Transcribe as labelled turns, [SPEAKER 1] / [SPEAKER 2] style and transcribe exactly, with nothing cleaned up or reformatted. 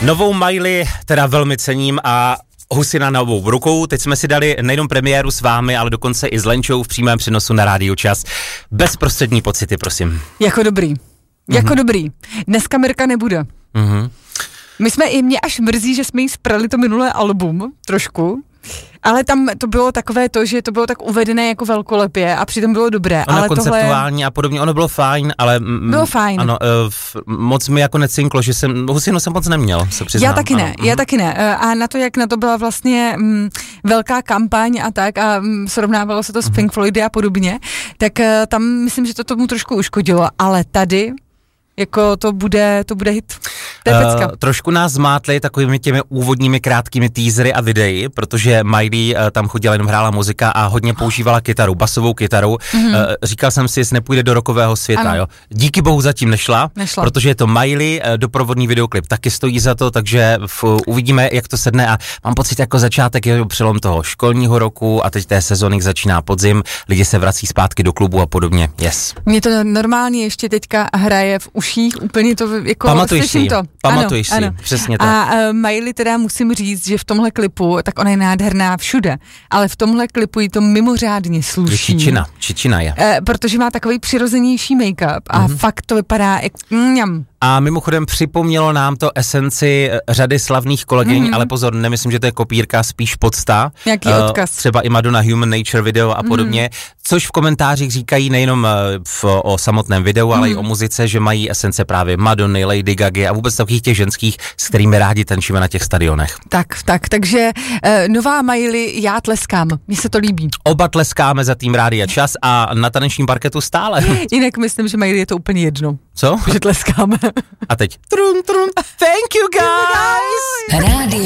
[SPEAKER 1] Novou Miley teda velmi cením a husina na obou rukou. Teď jsme si dali nejenom premiéru s vámi, ale dokonce i s Lenčou v přímém přenosu na Rádiu Čas. Bezprostřední pocity, prosím.
[SPEAKER 2] Jako dobrý. Jako mm-hmm. dobrý. Dneska Mirka nebude.
[SPEAKER 1] Mm-hmm.
[SPEAKER 2] My jsme i mě až mrzí, že jsme jí sprali to minulé album trošku. Ale tam to bylo takové to, že to bylo tak uvedené jako velkolepě a přitom bylo dobré.
[SPEAKER 1] Ono
[SPEAKER 2] ale
[SPEAKER 1] konceptuální tohle... a podobně, ono bylo fajn, ale... M-
[SPEAKER 2] bylo fajn.
[SPEAKER 1] Ano, f- moc mi jako necinklo, že jsem, husinu jsem moc neměl, se přiznám.
[SPEAKER 2] Já taky
[SPEAKER 1] ano.
[SPEAKER 2] ne, já taky ne. A na to, jak na to byla vlastně m, velká kampaň a tak a m, srovnávalo se to s Pink Floydy a podobně, tak uh, tam myslím, že to tomu trošku uškodilo, ale tady... Jako to bude, to bude hit. To je pecka.
[SPEAKER 1] Uh, trošku nás zmátli takovými těmi úvodními krátkými teasery a videi, protože Miley uh, tam chodila, jenom hrála muzika a hodně používala kytaru, basovou kytaru. Mm-hmm. Uh, říkal jsem si, jestli nepůjde do rockového světa, jo. Díky bohu zatím nešla,
[SPEAKER 2] nešla.
[SPEAKER 1] Protože je to Miley, uh, doprovodný videoklip taky stojí za to, takže v, uvidíme, jak to sedne a mám pocit, jako začátek je přelom toho školního roku a teď té sezóny začíná podzim, lidi se vrací zpátky do klubu a podobně. Yes.
[SPEAKER 2] Mě to normálně ještě teďka hraje v uších, úplně to jako
[SPEAKER 1] pamatuješ
[SPEAKER 2] slyším
[SPEAKER 1] si,
[SPEAKER 2] to.
[SPEAKER 1] Pamatuješ
[SPEAKER 2] ano,
[SPEAKER 1] si,
[SPEAKER 2] ano.
[SPEAKER 1] Přesně tak.
[SPEAKER 2] A uh, Miley teda musím říct, že v tomhle klipu, tak ona je nádherná všude, ale v tomhle klipu jí to mimořádně sluší.
[SPEAKER 1] Čičina, čičina je.
[SPEAKER 2] Uh, protože má takový přirozenější make-up a mm-hmm. fakt to vypadá jak mňam.
[SPEAKER 1] A mimochodem připomnělo nám to esenci řady slavných kolegyň, mm-hmm. ale pozor, nemyslím, že to je kopírka, spíš podsta.
[SPEAKER 2] Jaký uh, odkaz.
[SPEAKER 1] Třeba i Madonna Human Nature video a podobně, mm-hmm. což v komentářích říkají nejenom v, o samotném videu, mm-hmm. ale i o muzice, že mají esence právě Madony, Lady Gagy a vůbec takových těch ženských, s kterými rádi tančíme na těch stadionech.
[SPEAKER 2] Tak, tak, takže uh, nová Miley, já tleskám, mně se to líbí.
[SPEAKER 1] Oba tleskáme za tým Rádia Čas a na tanečním parketu stále.
[SPEAKER 2] Jinak myslím, že Miley je to úplně jedno.
[SPEAKER 1] Co?
[SPEAKER 2] Že tleskáme.
[SPEAKER 1] A teď. Trum, trum. Thank you guys!
[SPEAKER 3] Rádio